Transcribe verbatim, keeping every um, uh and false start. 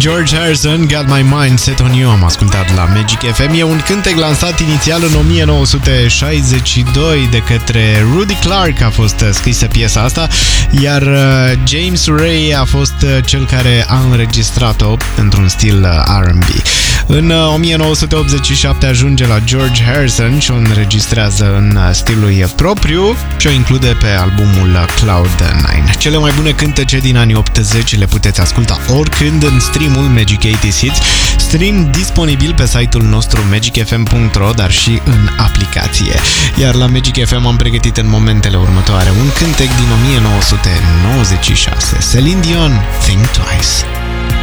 George Harrison, Got My Mind Set On You, am ascultat la Magic F M. E un cântec lansat inițial în o mie nouă sute șaizeci și doi de către Rudy Clark, a fost scrisă piesa asta, iar James Ray a fost cel care a înregistrat-o într-un stil R and B. În o mie nouă sute optzeci și șapte ajunge la George Harrison și o înregistrează în stilul propriu și o include pe albumul Cloud nine. Cele mai bune cântece din anii optzeci le puteți asculta oricând în streamul Magic optzeci Hits, stream disponibil pe site-ul nostru magic f m punct r o, dar și în aplicație. Iar la Magic F M am pregătit în momentele următoare un cântec din o mie nouă sute nouăzeci și șase, Celine Dion, Think Twice.